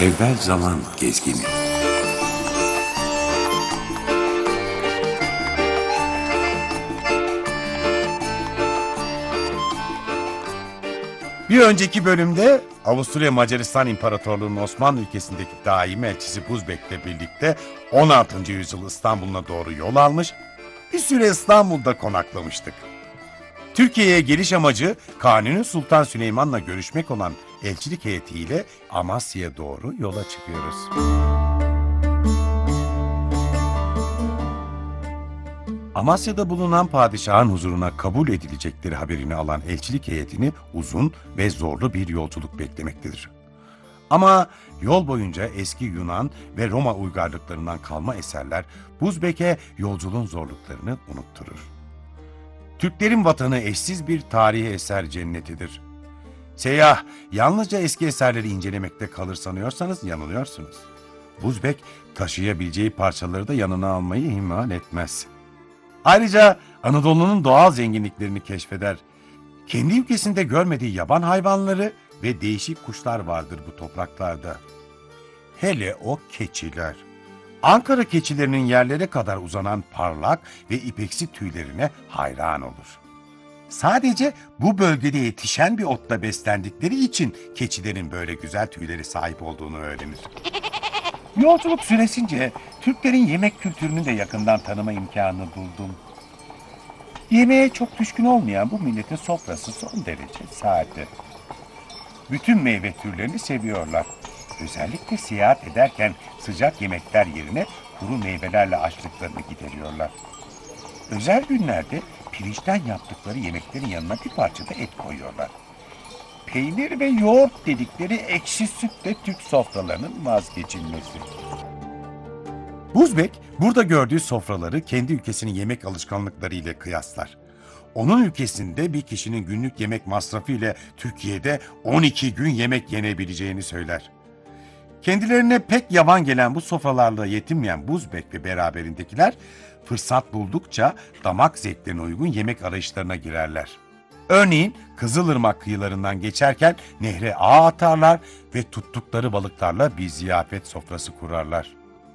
Evvel zaman gezgini. Bir önceki bölümde Avusturya Macaristan İmparatorluğu'nun Osmanlı ülkesindeki daimi elçisi Buzbek'le birlikte 16. yüzyıl İstanbul'una doğru yol almış, bir süre İstanbul'da konaklamıştık. Türkiye'ye geliş amacı Kanuni Sultan Süleyman'la görüşmek olan elçilik heyetiyle Amasya'ya doğru yola çıkıyoruz. Amasya'da bulunan padişahın huzuruna kabul edilecekleri haberini alan elçilik heyetini uzun ve zorlu bir yolculuk beklemektedir. Ama yol boyunca eski Yunan ve Roma uygarlıklarından kalma eserler Buzbek'e yolculuğun zorluklarını unutturur. Türklerin vatanı eşsiz bir tarihi eser cennetidir. Seyyah yalnızca eski eserleri incelemekte kalır sanıyorsanız yanılıyorsunuz. Buzbek taşıyabileceği parçaları da yanına almayı ihmal etmez. Ayrıca Anadolu'nun doğal zenginliklerini keşfeder. Kendi ülkesinde görmediği yaban hayvanları ve değişik kuşlar vardır bu topraklarda. Hele o keçiler. Ankara keçilerinin yerlere kadar uzanan parlak ve ipeksi tüylerine hayran olur. Sadece bu bölgede yetişen bir otla beslendikleri için keçilerin böyle güzel tüyleri sahip olduğunu öğrenir. Yolculuk süresince Türklerin yemek kültürünü de yakından tanıma imkanı buldum. Yemeğe çok düşkün olmayan bu milletin sofrası son derece sade. Bütün meyve türlerini seviyorlar. Özellikle seyahat ederken sıcak yemekler yerine kuru meyvelerle açlıklarını gideriyorlar. Özel günlerde pirinçten yaptıkları yemeklerin yanına bir parça da et koyuyorlar. Peynir ve yoğurt dedikleri ekşi süt de Türk sofralarının vazgeçilmezi. Buzbek burada gördüğü sofraları kendi ülkesinin yemek alışkanlıkları ile kıyaslar. Onun ülkesinde bir kişinin günlük yemek masrafı ile Türkiye'de 12 gün yemek yenebileceğini söyler. Kendilerine pek yavan gelen bu sofralarla yetinmeyen Buzbek ve beraberindekiler fırsat buldukça damak zevklerine uygun yemek arayışlarına girerler. Örneğin Kızılırmak kıyılarından geçerken nehre ağ atarlar ve tuttukları balıklarla bir ziyafet sofrası kurarlar.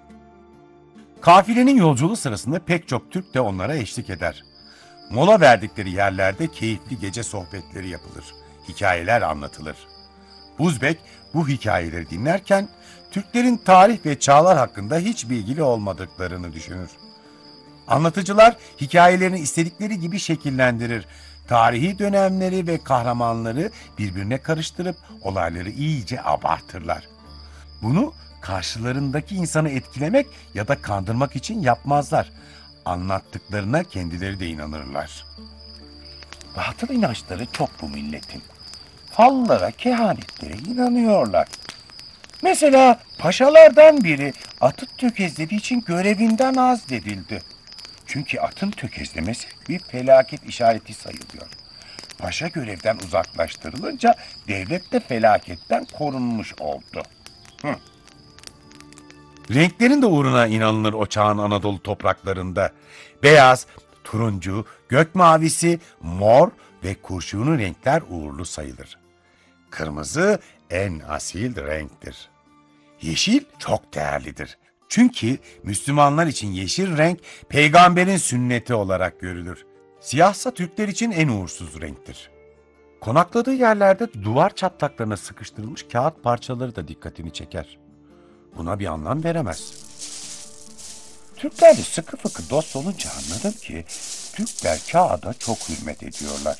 Kafilenin yolculuğu sırasında pek çok Türk de onlara eşlik eder. Mola verdikleri yerlerde keyifli gece sohbetleri yapılır, hikayeler anlatılır. Buzbek bu hikayeleri dinlerken Türklerin tarih ve çağlar hakkında hiç bilgili olmadıklarını düşünür. Anlatıcılar hikayelerini istedikleri gibi şekillendirir. Tarihi dönemleri ve kahramanları birbirine karıştırıp olayları iyice abartırlar. Bunu karşılarındaki insanı etkilemek ya da kandırmak için yapmazlar. Anlattıklarına kendileri de inanırlar. Batıl inançları çok bu milletin. Fallara, kehanetlere inanıyorlar. Mesela paşalardan biri atı tökezlediği için görevinden azledildi. Çünkü atın tökezlemesi bir felaket işareti sayılıyor. Paşa görevden uzaklaştırılınca devlet de felaketten korunmuş oldu. Renklerin de uğruna inanılır o çağın Anadolu topraklarında. Beyaz, turuncu, gök mavisi, mor ve kurşuni renkler uğurlu sayılır. Kırmızı en asil renktir. Yeşil çok değerlidir. Çünkü Müslümanlar için yeşil renk peygamberin sünneti olarak görülür. Siyahsa Türkler için en uğursuz renktir. Konakladığı yerlerde duvar çatlaklarına sıkıştırılmış kağıt parçaları da dikkatini çeker. Buna bir anlam veremez. Türklerle sıkı fıkı dost olunca anladım ki Türkler kağıda çok hürmet ediyorlar.